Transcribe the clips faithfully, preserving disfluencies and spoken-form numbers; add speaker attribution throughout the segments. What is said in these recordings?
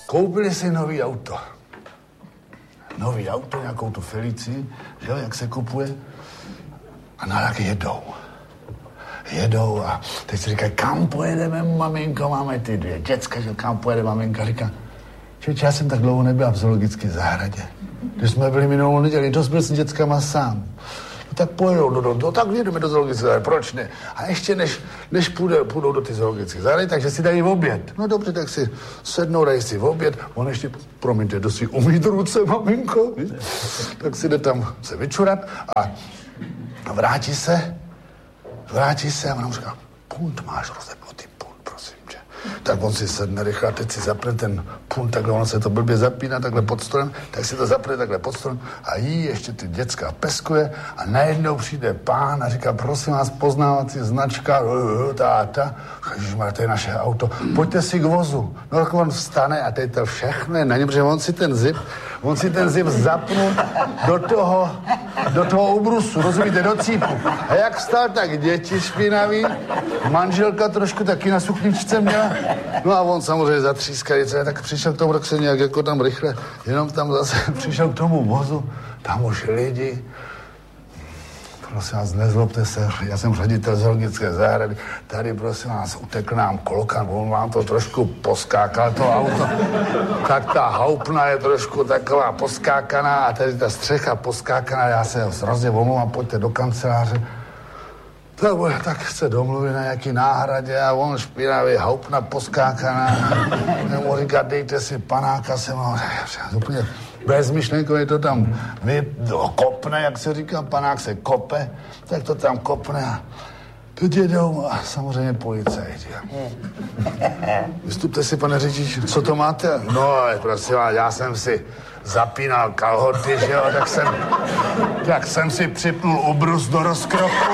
Speaker 1: koupili si nový auto. Nový auto, nějakou tu Felicii, že jo, jak se kupuje. A narak jedou. Jedou a teď si říkají, kam pojedeme, maminko, máme ty dvě děcka, že kam pojede maminka, říká, čeče, já jsem tak dlouho nebyl v zoologické zahradě. Když jsme byli minulou neděli, to byl s dětskama sám. No tak pojedou, do, do, do, tak jdeme do zoologické zahrady, proč ne? A ještě než, než půjde, půjdou do ty zoologické zahrady, takže si dají oběd. No dobře, tak si sednou, dají si oběd, on ještě, promiňte, do si umýt ruce, maminko, víš? Tak si jde tam se vyčurat a vrátí se, vrátí se a ona mu říká, punt máš rozepnutý, punt, prosím tě. Tak on si sedne rychle a teď si zapne ten punt, takhle ono se to blbě zapíná takhle pod stolem, tak si to zapne takhle pod stolem a jí ještě ty děcka peskuje a najednou přijde pán a říká, prosím vás, poznávací značka, táta, ježišmarja, to je naše auto, pojďte si k vozu. No tak on vstane a teď to všechno je na něm, že on si ten zip, on si ten zip zapnul do toho, do toho ubrusu, rozumíte, do cípu. A jak vstal, tak děti špinaví, manželka trošku taky na sukničce měla, no a on samozřejmě zatřískají, tak přišel k tomu, tak se nějak jako tam rychle, jenom tam zase přišel k tomu vozu, tam už lidi, prosím vás, nezlobte se, já jsem ředitel zoologické zahrady, tady prosím vás, utekl nám klokan, on vám to trošku poskákal, to auto, tak ta houpna je trošku taková poskákaná a tady ta střecha poskákaná, já se hrozně omlouvám, pojďte do kanceláře. Tak, tak se domluví na nějaký náhradě a on špinavý, houpna poskákaná, mu říká, dejte si panáka, jsem ho, úplně bezmyšlenkově to tam vy, kopne, jak se říká, panák se kope, tak to tam kopne a teď jedou a samozřejmě policajti. Vystupte si, pane řidiči, co to máte? No, prosím vás, já jsem si zapínal kalhoty, že jo, tak jsem, tak jsem si připnul ubrus do rozkroku.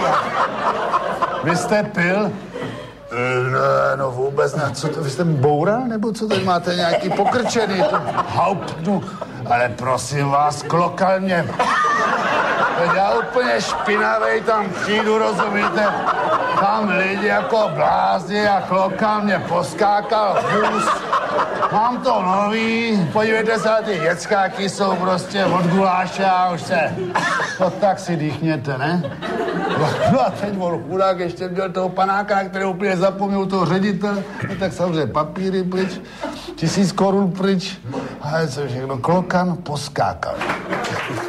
Speaker 1: Vy jste pil? No, no vůbec ne. Co to, vy jste boural, nebo co tady máte nějaký pokrčený? Hauptnu. Ale prosím vás, klokal mě. Teď já úplně špinavej tam přijdu, rozumíte? Tam lidi jako blázni a klokal mě poskákal vůz. Mám to nový, podívejte se, ty děckáky jsou prostě od guláše a už se, to tak si dýchněte, ne? No a teď on chudák ještě měl toho panáka, na kterého úplně zapomněl toho ředitele, no tak samozřejmě papíry pryč, tisíc korun pryč, a co všechno, klokan poskákal.